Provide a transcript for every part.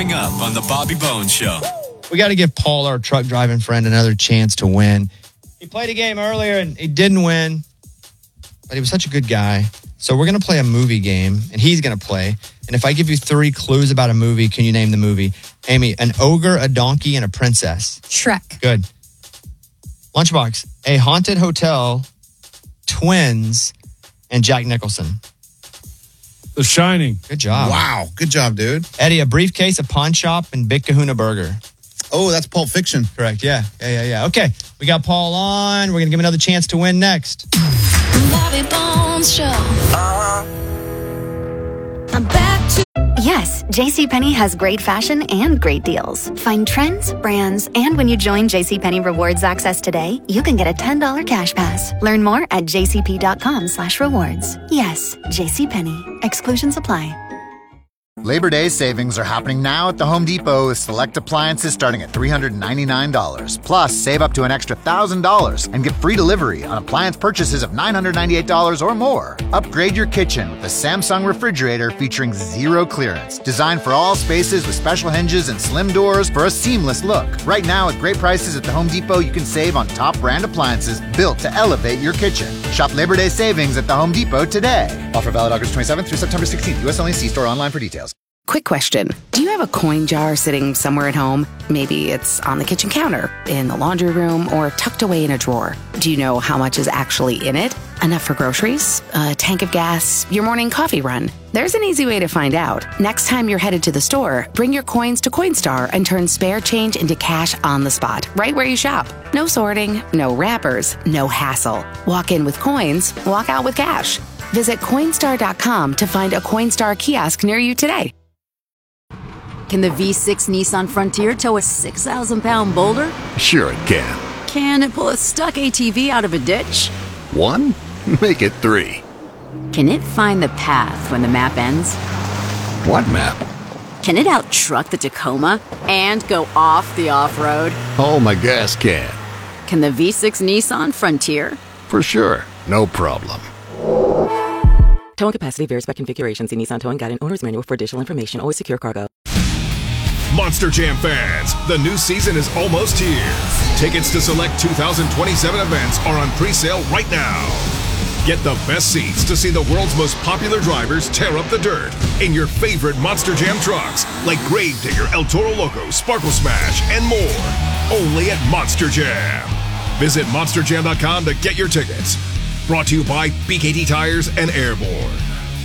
coming up on the Bobby Bones Show. We got to give Paul, our truck driving friend, another chance to win. He played a game earlier and he didn't win, but he was such a good guy. So we're going to play a movie game, and he's going to play. And if I give you 3 clues about a movie, can you name the movie? Amy, an ogre, a donkey, and a princess. Shrek. Good. Lunchbox, a haunted hotel, twins, and Jack Nicholson. The Shining. Good job. Wow. Good job, dude. Eddie, a briefcase, a pawn shop, and Big Kahuna Burger. Oh, that's Pulp Fiction. Correct. Yeah. Okay. We got Paul on. We're going to give him another chance to win next. Bobby Bones Show. I'm back to... Yes, JCPenney has great fashion and great deals. Find trends, brands, and when you join JCPenney Rewards Access today, you can get a $10 cash pass. Learn more at jcp.com/rewards. Yes, JCPenney. Exclusions apply. Labor Day savings are happening now at the Home Depot with select appliances starting at $399. Plus, save up to an extra $1,000 and get free delivery on appliance purchases of $998 or more. Upgrade your kitchen with the Samsung refrigerator featuring zero clearance. Designed for all spaces with special hinges and slim doors for a seamless look. Right now, at great prices at the Home Depot, you can save on top brand appliances built to elevate your kitchen. Shop Labor Day savings at the Home Depot today. Offer valid August 27th through September 16th. U.S. only. See store online for details. Quick question. Do you have a coin jar sitting somewhere at home? Maybe it's on the kitchen counter, in the laundry room, or tucked away in a drawer. Do you know how much is actually in it? Enough for groceries? A tank of gas? Your morning coffee run? There's an easy way to find out. Next time you're headed to the store, bring your coins to Coinstar and turn spare change into cash on the spot, right where you shop. No sorting, no wrappers, no hassle. Walk in with coins, walk out with cash. Visit Coinstar.com to find a Coinstar kiosk near you today. Can the V6 Nissan Frontier tow a 6,000-pound boulder? Sure it can. Can it pull a stuck ATV out of a ditch? 1? Make it 3. Can it find the path when the map ends? What map? Can it out-truck the Tacoma and go off the off-road? Oh, my gas can. Can the V6 Nissan Frontier? For sure. No problem. Towing capacity varies by configuration. See Nissan Towing Guide and Owner's Manual for additional information. Always secure cargo. Monster Jam fans, the new season is almost here. Tickets to select 2027 events are on pre-sale right now. Get the best seats to see the world's most popular drivers tear up the dirt in your favorite Monster Jam trucks like Gravedigger, El Toro Loco, Sparkle Smash, and more. Only at Monster Jam. Visit monsterjam.com to get your tickets. Brought to you by BKT Tires and Airborne.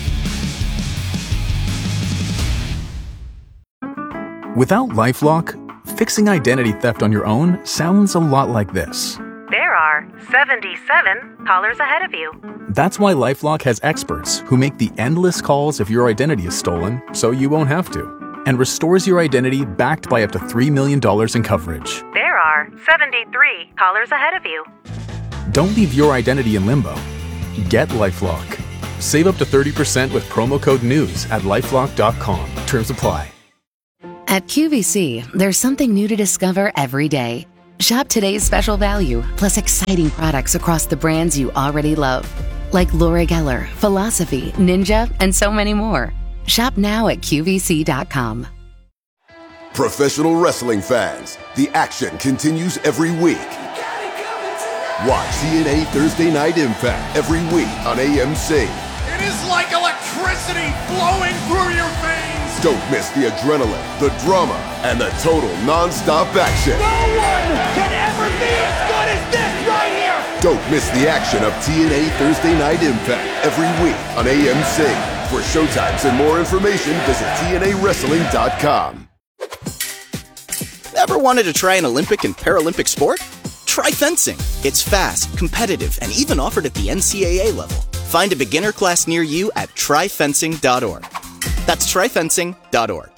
Without LifeLock, fixing identity theft on your own sounds a lot like this. There are 77 callers ahead of you. That's why LifeLock has experts who make the endless calls if your identity is stolen, so you won't have to, and restores your identity backed by up to $3 million in coverage. There are 73 callers ahead of you. Don't leave your identity in limbo. Get LifeLock. Save up to 30% with promo code NEWS at LifeLock.com. Terms apply. At QVC, there's something new to discover every day. Shop today's special value, plus exciting products across the brands you already love. Like Laura Geller, Philosophy, Ninja, and so many more. Shop now at QVC.com. Professional wrestling fans, the action continues every week. Watch TNA Thursday Night Impact every week on AMC. It is like electricity flowing through your veins. Don't miss the adrenaline, the drama, and the total non-stop action. No one can ever be as good as this right here. Don't miss the action of TNA Thursday Night Impact every week on AMC. For showtimes and more information, visit TNAWrestling.com. Ever wanted to try an Olympic and Paralympic sport? Try fencing. It's fast, competitive, and even offered at the NCAA level. Find a beginner class near you at tryfencing.org. That's tryfencing.org.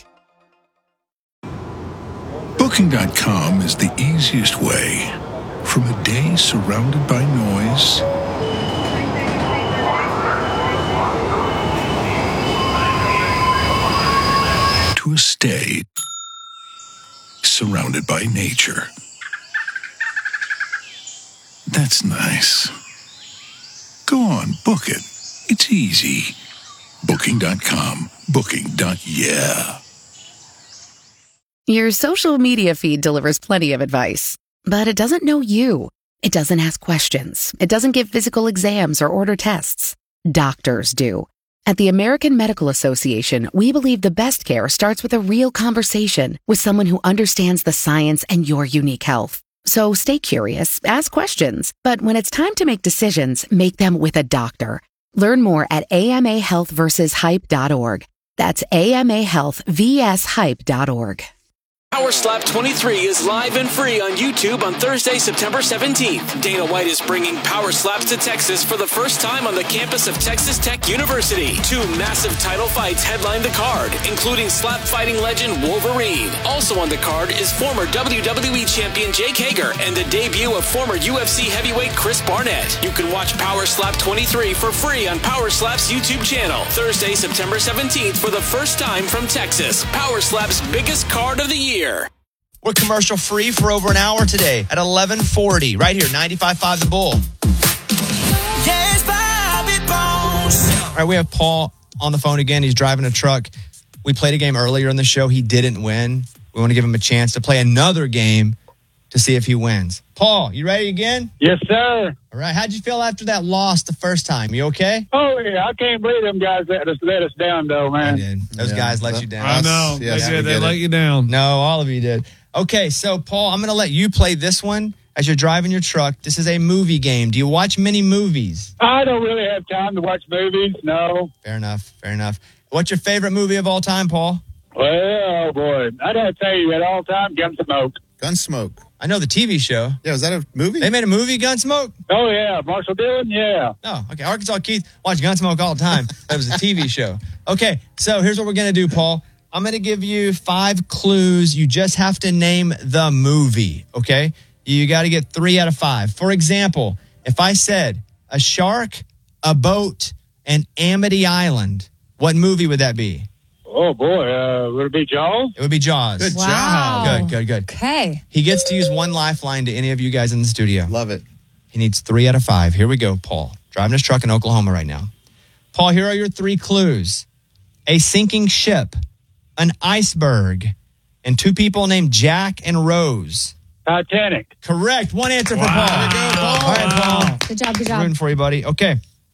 Booking.com is the easiest way. From a day surrounded by noise to a stay surrounded by nature. That's nice. Go on, book it. It's easy. Booking.com. Booking.yeah. Your social media feed delivers plenty of advice, but it doesn't know you. It doesn't ask questions. It doesn't give physical exams or order tests. Doctors do. At the American Medical Association, we believe the best care starts with a real conversation with someone who understands the science and your unique health. So stay curious, ask questions, but when it's time to make decisions, make them with a doctor. Learn more at amahealthversushype.org. That's amahealthvshype.org. Power Slap 23 is live and free on YouTube on Thursday, September 17th. Dana White is bringing Power Slaps to Texas for the first time on the campus of Texas Tech University. 2 massive title fights headline the card, including slap fighting legend Wolverine. Also on the card is former WWE champion Jake Hager and the debut of former UFC heavyweight Chris Barnett. You can watch Power Slap 23 for free on Power Slap's YouTube channel. Thursday, September 17th for the first time from Texas. Power Slap's biggest card of the year. We're commercial free for over an hour today at 11:40, right here, 95.5 The Bull. Yes, Bobby Bones. All right, we have Paul on the phone again. He's driving a truck. We played a game earlier in the show. He didn't win. We want to give him a chance to play another game to see if he wins. Paul, you ready again? Yes, sir. All right, how'd you feel after that loss the first time? You okay? Oh, yeah. I can't believe them guys let us down, though, man. I did. Those guys let you down. I know. Yes, they did. we They get let it. you down. No, all of you did. Okay, so Paul, I'm going to let you play this one as you're driving your truck. This is a movie game. Do you watch many movies? I don't really have time to watch movies, no. Fair enough. What's your favorite movie of all time, Paul? Well, oh, boy. I'd have to tell you at all time, Gunsmoke. Gunsmoke. I know the TV show. Yeah, was that a movie? They made a movie, Gunsmoke? Oh, yeah. Marshall Dillon, yeah. Oh, okay. Arkansas Keith watched Gunsmoke all the time. That was a TV show. Okay, so here's what we're going to do, Paul. I'm going to give you 5 clues. You just have to name the movie, okay? You got to get 3 out of 5. For example, if I said a shark, a boat, and Amity Island, what movie would that be? Oh, boy. Would it be Jaws? It would be Jaws. Good Wow. job. Good. Okay. He gets to use 1 lifeline to any of you guys in the studio. Love it. He needs 3 out of 5. Here we go, Paul. Driving his truck in Oklahoma right now. Paul, here are your 3 clues. A sinking ship, an iceberg, and 2 people named Jack and Rose. Titanic. Correct. 1 answer for Paul. All right, Paul. Good job. Rooting for you, buddy. Okay.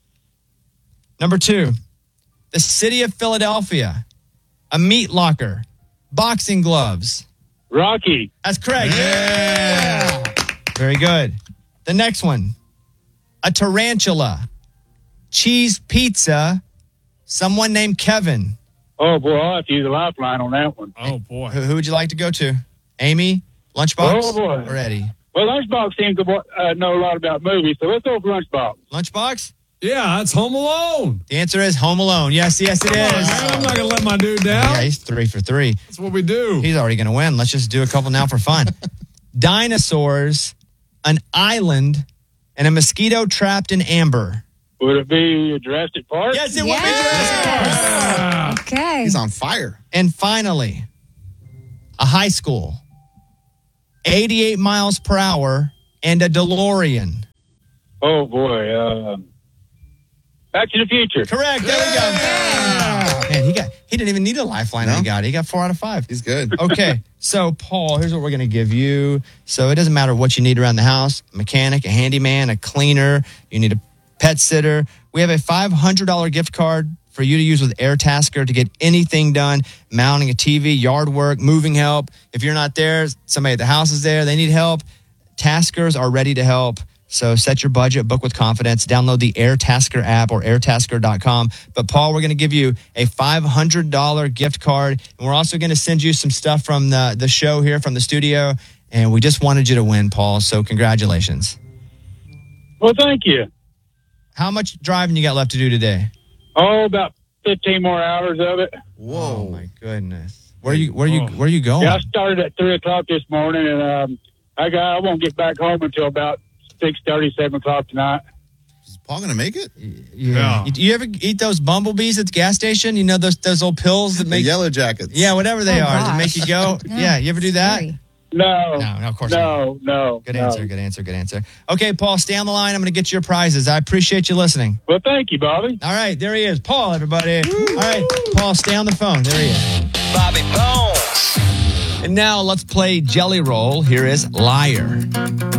Number 2. The city of Philadelphia, a meat locker, boxing gloves. Rocky. That's correct. Yeah. Very good. The next one. A tarantula, cheese pizza, someone named Kevin. Oh, boy. I'll have to use a lifeline on that one. Oh, boy. Who would you like to go to? Amy, Lunchbox, Oh, boy. or Eddie? Well, Lunchbox seems to know a lot about movies, so let's go for Lunchbox. Lunchbox? Yeah, that's Home Alone. The answer is Home Alone. Yes, it is. I'm not going to let my dude down. Yeah, he's 3 for 3. That's what we do. He's already going to win. Let's just do a couple now for fun. Dinosaurs, an island, and a mosquito trapped in amber. Would it be Jurassic Park? Yes, it would be Jurassic Park. Okay. He's on fire. And finally, a high school, 88 miles per hour, and a DeLorean. Oh, boy. Back to the Future. Correct. There we go. Man, he didn't even need a lifeline. No. He got 4 out of 5. He's good. Okay, so Paul, here's what we're going to give you. So it doesn't matter what you need around the house, a mechanic, a handyman, a cleaner, you need a pet sitter. We have a $500 gift card for you to use with AirTasker to get anything done, mounting a TV, yard work, moving help. If you're not there, somebody at the house is there, they need help. Taskers are ready to help. So set your budget, book with confidence, download the AirTasker app or airtasker.com. But Paul, we're going to give you a $500 gift card. And we're also going to send you some stuff from the show here from the studio. And we just wanted you to win, Paul. So congratulations. Well, thank you. How much driving you got left to do today? Oh, about 15 more hours of it. Whoa. Oh, my goodness. Where are you going? Yeah, I started at 3 o'clock this morning, and I won't get back home until about 6:30, 7 o'clock tonight. Is Paul going to make it? Yeah. You ever eat those bumblebees at the gas station? You know those old pills that make the yellow jackets. Yeah, whatever they are that make you go. Yeah, you ever do that? No, of course not. No. Good answer. Okay, Paul, stay on the line. I'm going to get you your prizes. I appreciate you listening. Well, thank you, Bobby. All right, there he is. Paul, everybody. All right, Paul, stay on the phone. There he is. Bobby Bones. And now let's play Jelly Roll. Here is Liar.